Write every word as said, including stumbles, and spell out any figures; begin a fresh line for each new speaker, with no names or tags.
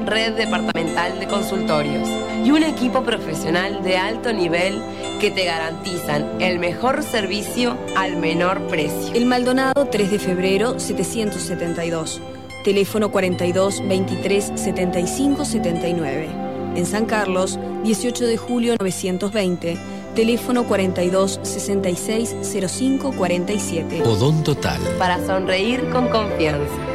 red departamental de consultorios y un equipo profesional de alto nivel que te garantizan el mejor servicio al menor precio.
El Maldonado tres de febrero setecientos setenta y dos, teléfono cuarenta y dos, veintitrés, setenta y cinco, setenta y nueve. En San Carlos, dieciocho de julio novecientos veinte, teléfono cuarenta y dos, sesenta y seis, cero cinco, cuarenta y siete.
Odontotal.
Para sonreír con confianza.